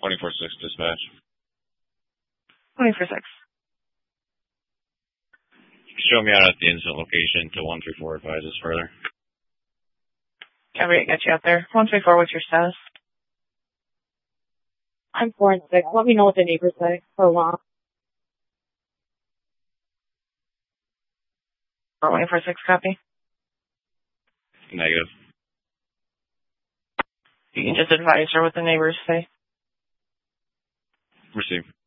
24-6 dispatch. 24-6. Show me out at the incident location to 134 advises further. Copy, I got you out there. 134, what's your status? I'm 4 and 6. Let me know what the neighbors say for a while. 24-6, copy. Negative. You can just advise her what the neighbors say. Receive.